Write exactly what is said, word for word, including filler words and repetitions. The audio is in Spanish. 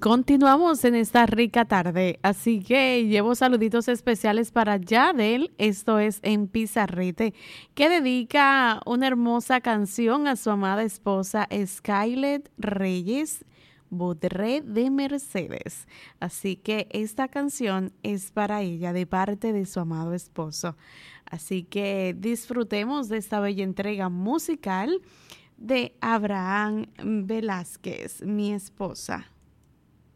Continuamos en esta rica tarde, así que llevo saluditos especiales para Yadel, esto es en Pizarrete, que dedica una hermosa canción a su amada esposa Skylet Reyes Bodré de Mercedes. Así que esta canción es para ella de parte de su amado esposo. Así que disfrutemos de esta bella entrega musical de Abraham Velázquez, mi esposa.